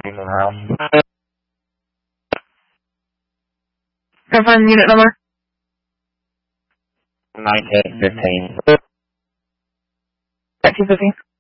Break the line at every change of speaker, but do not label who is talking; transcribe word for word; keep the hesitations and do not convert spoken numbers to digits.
Confirm unit number.
nine ten fifteen.
At two fifteen.